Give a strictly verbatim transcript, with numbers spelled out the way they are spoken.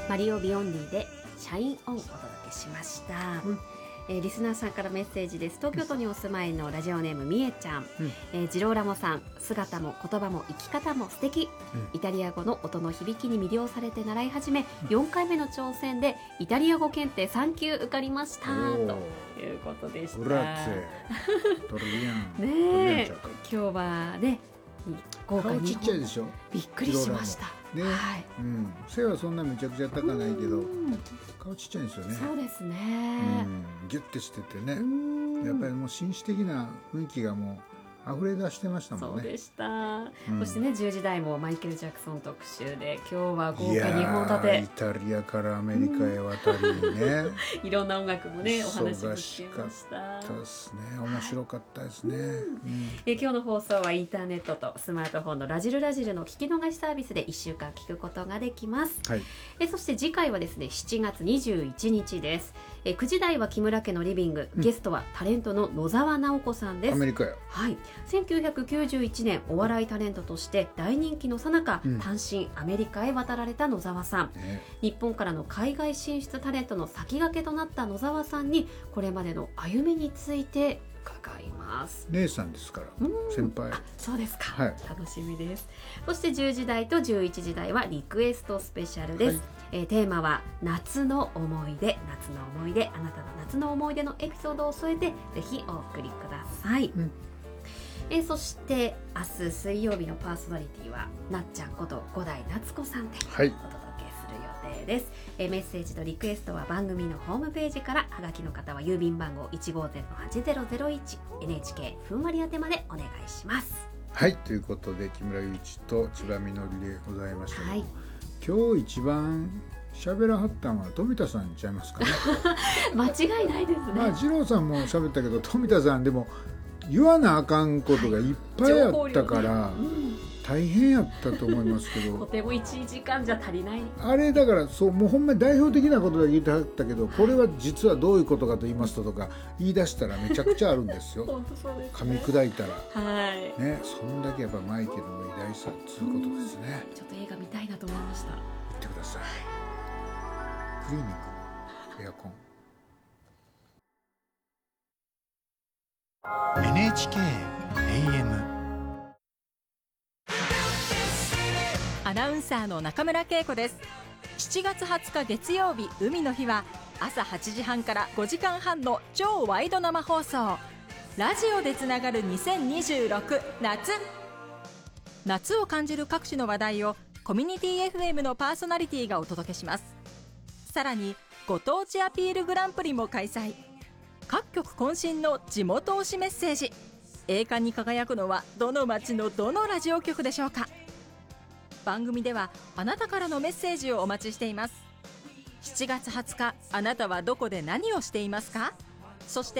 マリオビオンディでシャインオンお届けしました、うんえー、リスナーさんからメッセージです。東京都にお住まいのラジオネームみえちゃん、うんえー、ジローラモさん、姿も言葉も生き方も素敵、うん、イタリア語の音の響きに魅了されて習い始め、うん、よんかいめの挑戦でイタリア語検定さん級受かりましたということでした。 グラッツェトリアンねえ今日はね豪華に顔ちっちゃいでしょ。 びっくりしましたね、はいうん、背はそんなめちゃくちゃ高ないけど顔ちっちゃいんですよね。 そうですね、 うん、ギュッてしててねやっぱりもう紳士的な雰囲気がもう溢れ出してましたもんね。 そうでした、うん、そしてねじゅうじ台もマイケル・ジャクソン特集で今日は豪華にほん立てイタリアからアメリカへ渡りねいろんな音楽もねお話も聞けました。 そうですね面白かったですね、うん、 え今日の放送はインターネットとスマートフォンのラジルラジルの聞き逃しサービスでいっしゅうかん聞くことができます、はい、えそして次回はですねしちがつにじゅういちにちです。えくじ台は木村家のリビング、うん、ゲストはタレントの野沢直子さんです。 アメリカや、 はい、せんきゅうひゃくきゅうじゅういちねんお笑いタレントとして大人気の最中、うん、単身アメリカへ渡られた野沢さん、ね、日本からの海外進出タレントの先駆けとなった野沢さんにこれまでの歩みについて伺います。 姉さんですから先輩。 あそうですか、 はい、 楽しみです。そしてじゅうじ台とじゅういちじ台はリクエストスペシャルです、はいえー、テーマは夏の思い出夏の思い出あなたの夏の思い出のエピソードを添えてぜひお送りください、うんえー、そして明日水曜日のパーソナリティはなっちゃんこと五代夏子さんでお届けする予定です、はい、えー、メッセージとリクエストは番組のホームページから、はがきの方は郵便番号 いちごゼロのはちゼロゼロいち エヌエイチケー ふんわり宛てまでお願いします。 はいということで木村祐一と千葉みのりでございました、はい、今日一番喋らはったんは富田さんちゃいますかね間違いないですね。 まあ二郎さんも喋ったけど富田さんでも言わなあかんことがいっぱいあったから、はいうん、大変やったと思いますけどとてもいちじかんじゃ足りないあれだからそうもうほんまに代表的なことだけ言ってはったけどこれは実はどういうことかと言いますととか言い出したらめちゃくちゃあるんですよ。 本当そうですね、 噛み砕いたら、 はいね、そんだけやっぱマイケルの偉大さということですね。 ちょっと映画見たいなと思いました。 言ってください。クリーニングエアコンエヌエイチケー エーエムアナウンサーの中村恵子です。しちがつはつか月曜日海の日は朝はちじはんからごじかんはんの超ワイド生放送ラジオでつながるにせんにじゅうろく夏夏を感じる各種の話題をコミュニティ エフエム のパーソナリティがお届けします。さらにご当地アピールグランプリも開催。各局渾身の地元推しメッセージ、栄冠に輝くのはどの町のどのラジオ局でしょうか。番組ではあなたからのメッセージをお待ちしています。しちがつはつかあなたはどこで何をしていますか。そして